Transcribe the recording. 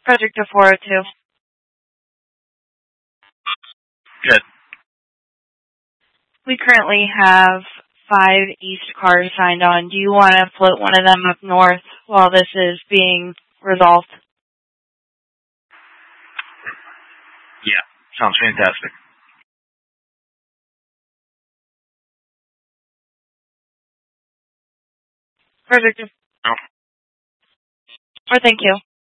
Project to 402. Good. We currently have 5 east cars signed on. Do you want to float one of them up north while this is being resolved? Yeah, sounds fantastic. Project. Or thank you.